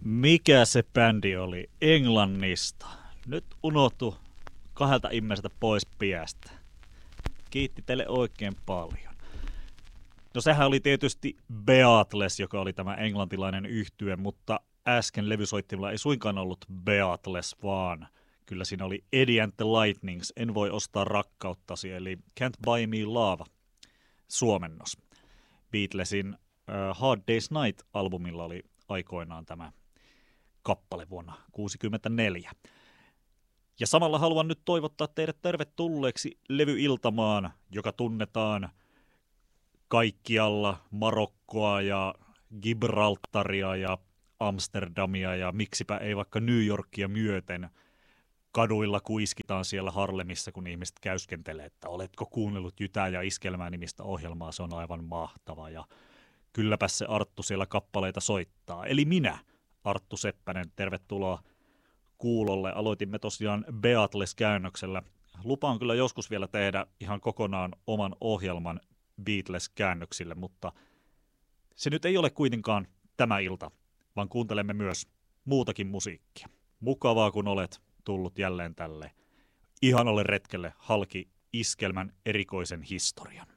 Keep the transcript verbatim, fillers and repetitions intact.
Mikä se bändi oli Englannista? Nyt unohtu kahdelta ihmiseltä pois piestä. Kiitti teille oikein paljon. No sehän oli tietysti Beatles, joka oli tämä englantilainen yhtye, mutta äsken levysoittimella ei suinkaan ollut Beatles, vaan kyllä siinä oli Eddie and the Lightnings, En voi ostaa rakkauttasi, eli Can't Buy Me Love suomennos. Beatlesin uh, Hard Day's Night-albumilla oli aikoinaan tämä kappale vuonna tuhatyhdeksänsataakuusikymmentäneljä. Ja samalla haluan nyt toivottaa teidät tervetulleeksi levyiltamaan, joka tunnetaan kaikkialla Marokkoa ja Gibraltaria ja Amsterdamia ja miksipä ei vaikka New Yorkia myöten. Kaduilla kuiskitaan siellä Harlemissa, kun ihmiset käyskentelee, että oletko kuunnellut Jytää ja Iskelmää nimistä ohjelmaa, se on aivan mahtava. Ja kylläpä se Arttu siellä kappaleita soittaa. Eli minä, Arttu Seppänen, tervetuloa kuulolle. Aloitimme tosiaan Beatles-käännöksellä. Lupaan kyllä joskus vielä tehdä ihan kokonaan oman ohjelman Beatles-käännöksille, mutta se nyt ei ole kuitenkaan tämä ilta, vaan kuuntelemme myös muutakin musiikkia. Mukavaa, kun olet tullut jälleen tälle ihanalle retkelle halki iskelmän erikoisen historian.